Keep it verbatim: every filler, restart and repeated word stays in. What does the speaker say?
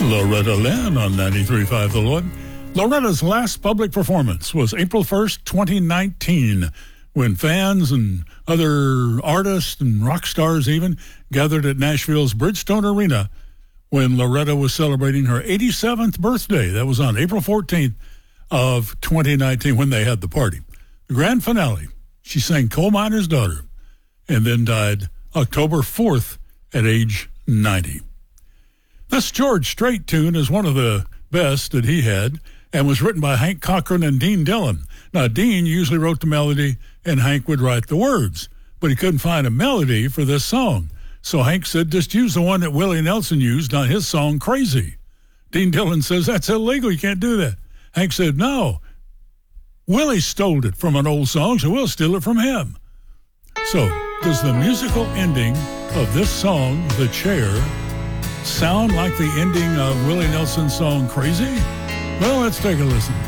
Loretta Lynn on ninety-three point five The Lloyd. Loretta's last public performance was April first, twenty nineteen, when fans and other artists and rock stars even gathered at Nashville's Bridgestone Arena when Loretta was celebrating her eighty-seventh birthday. That was on April fourteenth of twenty nineteen when they had the party. The grand finale, she sang Coal Miner's Daughter and then died October fourth at age ninety. This George Strait tune is one of the best that he had and was written by Hank Cochran and Dean Dillon. Now, Dean usually wrote the melody and Hank would write the words, but he couldn't find a melody for this song. So Hank said, just use the one that Willie Nelson used on his song, Crazy. Dean Dillon says, that's illegal. You can't do that. Hank said, no, Willie stole it from an old song, so we'll steal it from him. So does the musical ending of this song, The Chair, sound like the ending of Willie Nelson's song, Crazy? Well, let's take a listen.